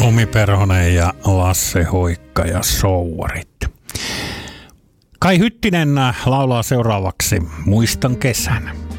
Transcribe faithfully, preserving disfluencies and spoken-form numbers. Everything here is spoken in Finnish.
Omi Perhonen ja Lasse Hoikka ja Souvarit. Kai Hyttinen laulaa seuraavaksi Muistan kesän.